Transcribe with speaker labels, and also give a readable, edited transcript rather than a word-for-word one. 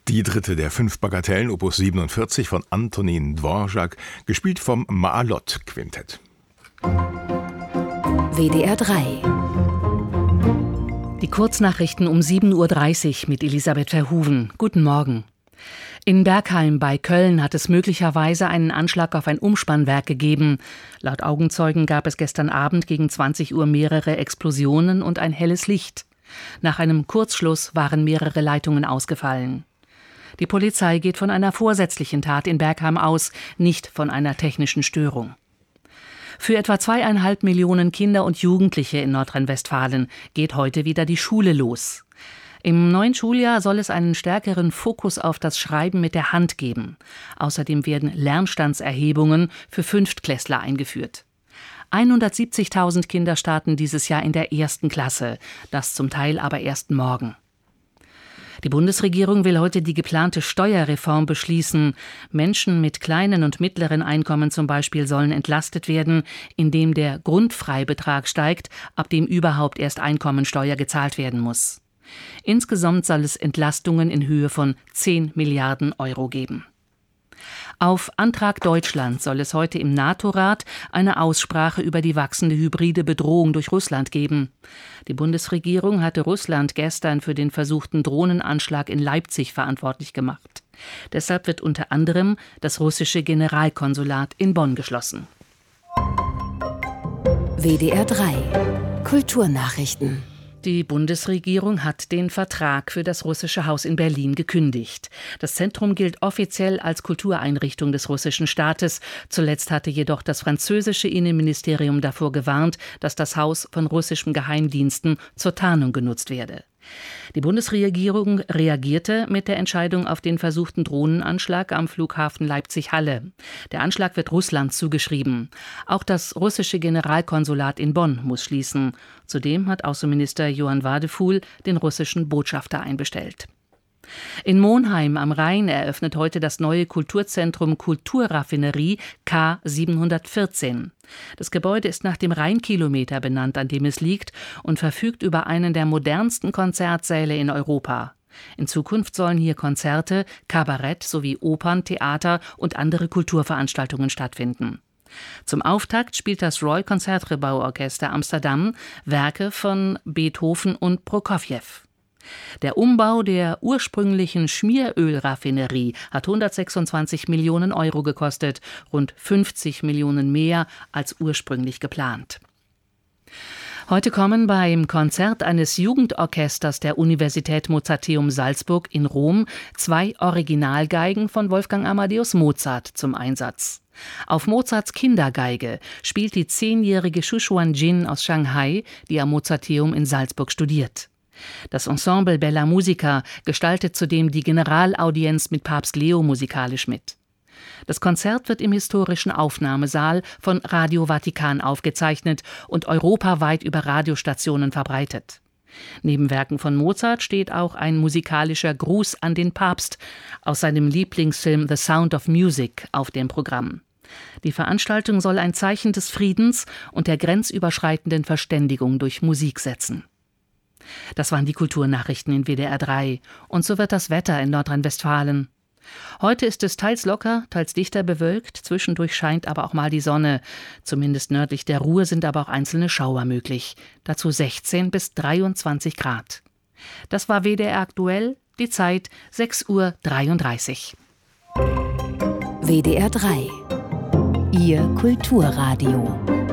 Speaker 1: Die dritte der 5 Bagatellen, Opus 47 von Antonín Dvořák, gespielt vom Maalot-Quintett.
Speaker 2: WDR 3.
Speaker 3: Die Kurznachrichten um 7.30 Uhr mit Elisabeth Verhoeven. Guten Morgen. In Bergheim bei Köln hat es möglicherweise einen Anschlag auf ein Umspannwerk gegeben. Laut Augenzeugen gab es gestern Abend gegen 20 Uhr mehrere Explosionen und ein helles Licht. Nach einem Kurzschluss waren mehrere Leitungen ausgefallen. Die Polizei geht von einer vorsätzlichen Tat in Bergheim aus, nicht von einer technischen Störung. Für etwa 2,5 Millionen Kinder und Jugendliche in Nordrhein-Westfalen geht heute wieder die Schule los. Im neuen Schuljahr soll es einen stärkeren Fokus auf das Schreiben mit der Hand geben. Außerdem werden Lernstandserhebungen für Fünftklässler eingeführt. 170.000 Kinder starten dieses Jahr in der 1. Klasse, das zum Teil aber erst morgen. Die Bundesregierung will heute die geplante Steuerreform beschließen. Menschen mit kleinen und mittleren Einkommen zum Beispiel sollen entlastet werden, indem der Grundfreibetrag steigt, ab dem überhaupt erst Einkommensteuer gezahlt werden muss. Insgesamt soll es Entlastungen in Höhe von 10 Milliarden Euro geben. Auf Antrag Deutschland soll es heute im NATO-Rat eine Aussprache über die wachsende hybride Bedrohung durch Russland geben. Die Bundesregierung hatte Russland gestern für den versuchten Drohnenanschlag in Leipzig verantwortlich gemacht. Deshalb wird unter anderem das russische Generalkonsulat in Bonn geschlossen.
Speaker 2: WDR 3. Kulturnachrichten.
Speaker 3: Die Bundesregierung hat den Vertrag für das Russische Haus in Berlin gekündigt. Das Zentrum gilt offiziell als Kultureinrichtung des russischen Staates. Zuletzt hatte jedoch das französische Innenministerium davor gewarnt, dass das Haus von russischen Geheimdiensten zur Tarnung genutzt werde. Die Bundesregierung reagierte mit der Entscheidung auf den versuchten Drohnenanschlag am Flughafen Leipzig-Halle. Der Anschlag wird Russland zugeschrieben. Auch das russische Generalkonsulat in Bonn muss schließen. Zudem hat Außenminister Johann Wadephul den russischen Botschafter einbestellt. In Monheim am Rhein eröffnet heute das neue Kulturzentrum Kulturraffinerie K 714. Das Gebäude ist nach dem Rheinkilometer benannt, an dem es liegt, und verfügt über einen der modernsten Konzertsäle in Europa. In Zukunft sollen hier Konzerte, Kabarett sowie Opern, Theater und andere Kulturveranstaltungen stattfinden. Zum Auftakt spielt das Royal Concertgebouworchester Amsterdam Werke von Beethoven und Prokofjew. Der Umbau der ursprünglichen Schmierölraffinerie hat 126 Millionen Euro gekostet, rund 50 Millionen mehr als ursprünglich geplant. Heute kommen beim Konzert eines Jugendorchesters der Universität Mozarteum Salzburg in Rom 2 Originalgeigen von Wolfgang Amadeus Mozart zum Einsatz. Auf Mozarts Kindergeige spielt die 10-jährige Xu Xuanjin aus Shanghai, die am Mozarteum in Salzburg studiert. Das Ensemble Bella Musica gestaltet zudem die Generalaudienz mit Papst Leo musikalisch mit. Das Konzert wird im historischen Aufnahmesaal von Radio Vatikan aufgezeichnet und europaweit über Radiostationen verbreitet. Neben Werken von Mozart steht auch ein musikalischer Gruß an den Papst aus seinem Lieblingsfilm The Sound of Music auf dem Programm. Die Veranstaltung soll ein Zeichen des Friedens und der grenzüberschreitenden Verständigung durch Musik setzen. Das waren die Kulturnachrichten in WDR 3. Und so wird das Wetter in Nordrhein-Westfalen. Heute ist es teils locker, teils dichter bewölkt, zwischendurch scheint aber auch mal die Sonne. Zumindest nördlich der Ruhr sind aber auch einzelne Schauer möglich. Dazu 16 bis 23 Grad. Das war WDR aktuell, die Zeit 6:33 Uhr.
Speaker 2: WDR 3. Ihr Kulturradio.